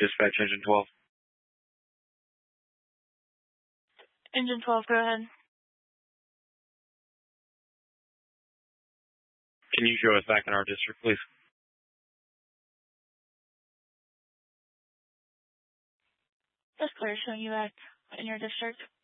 Dispatch engine 12. Engine 12, go ahead. Can you show us back in our district, please? That's clear, showing you back in your district.